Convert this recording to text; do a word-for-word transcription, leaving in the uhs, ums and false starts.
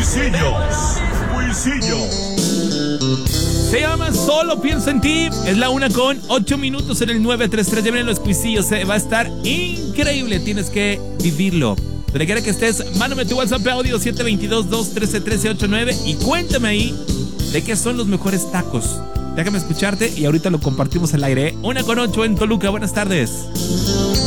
Cuisillos, Cuisillos. Se llama Solo Pienso en Ti. Es la una con ocho minutos en el nueve tres tres. Ya vienen los cuisillos. Se va a estar increíble. Tienes que vivirlo. Donde quiera que estés, mándame tu WhatsApp audio siete dos dos, dos uno tres, uno tres ocho nueve y cuéntame ahí de qué son los mejores tacos. Déjame escucharte y ahorita lo compartimos al aire. Una con ocho en Toluca. Buenas tardes.